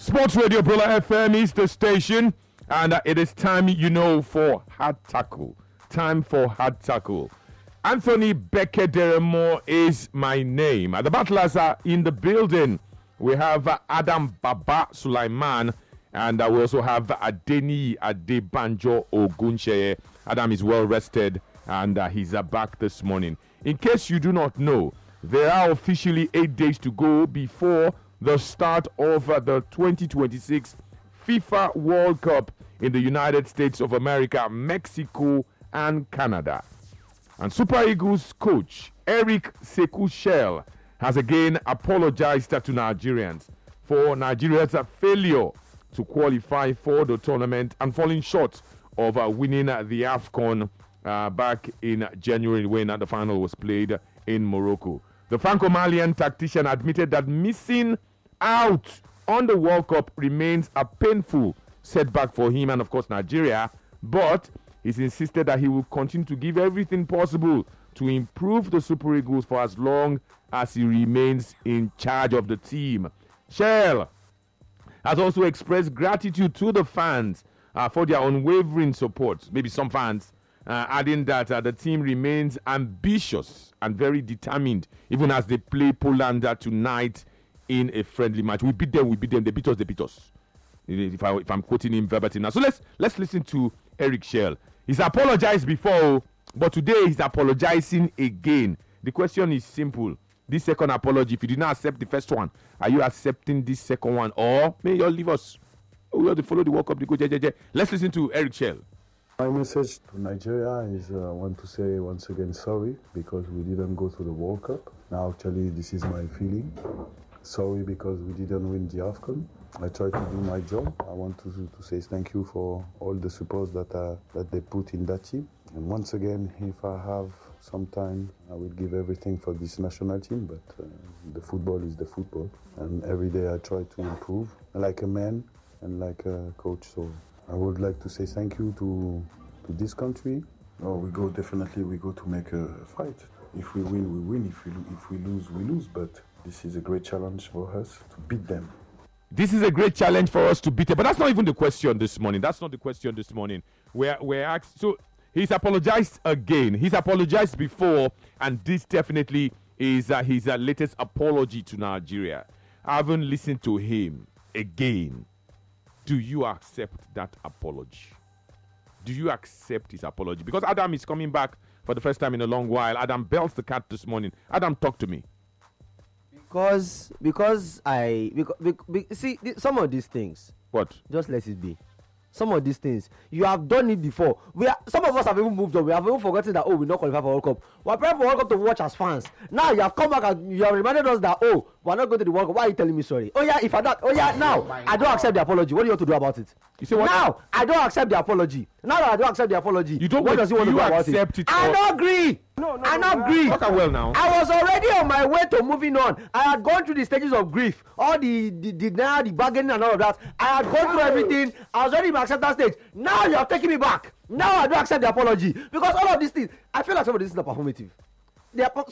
Sports Radio Brula FM is the station, and it is time, for Hard Tackle. Time for Hard Tackle. Anthony Bekederemo is my name. The battlers are in the building. We have Adam Baba Sulaiman, and we also have Adeni Adebanjo Oguncheye. Adam is well rested, and he's back this morning. In case you do not know, there are officially 8 days to go before the start of the 2026 FIFA World Cup in the United States of America, Mexico, and Canada. And Super Eagles coach Eric Sekou Shell has again apologized to Nigerians for Nigeria's failure to qualify for the tournament and falling short of winning the AFCON back in January when the final was played in Morocco. The Franco-Malian tactician admitted that missing out on the World Cup remains a painful setback for him and, of course, Nigeria, but he's insisted that he will continue to give everything possible to improve the Super Eagles for as long as he remains in charge of the team. Shell has also expressed gratitude to the fans for their unwavering support. Maybe some fans adding that the team remains ambitious and very determined, even as they play Poland tonight in a friendly match. We beat them, they beat us. If I'm quoting him verbatim now. So let's listen to Eric Shell. He's apologized before, but today he's apologizing again. The question is simple. This second apology, if you did not accept the first one, are you accepting this second one? Or may you all leave us? We have to follow the World Cup. Let's listen to Eric Shell. My message to Nigeria is I want to say once again sorry because we didn't go to the World Cup. Now actually this is my feeling. Sorry because we didn't win the AFCON. I tried to do my job. I want to say thank you for all the support that they put in that team. And once again, if I have some time, I will give everything for this national team. But the football is the football. And every day I try to improve like a man and like a coach. So I would like to say thank you to this country. We go to make a fight. If we win, we win. If we lose, we lose. But this is a great challenge for us to beat them. This is a great challenge for us to beat them. But that's not even the question this morning. That's not the question this morning. We're asked. So he's apologized again. He's apologized before, and this definitely is his latest apology to Nigeria. I haven't listened to him again. Do you accept that apology? Do you accept his apology? Because Adam is coming back for the first time in a long while. Adam belts the cat this morning. Adam, talk to me. Because see, some of these things. What? Just let it be. Some of these things you have done it before. Some of us have even moved on. We have even forgotten that we're not qualified for World Cup. We're preparing for World Cup to watch as fans. Now you have come back and you have reminded us that we're not going to the World Cup. Why are you telling me sorry? Now I don't accept the apology. What do you want to do about it? You say what? Now I don't accept the apology. Now that I don't accept the apology, you don't. What does he want to do about it? I don't agree. I don't agree. Talk well now. I was already on my way to moving on. I had gone through the stages of grief, all the denial, the bargaining, and all of that. I had gone through everything. I was already in my acceptance stage. Now you are taking me back. Now I don't accept the apology because all of these things. I feel like some of these things are performative.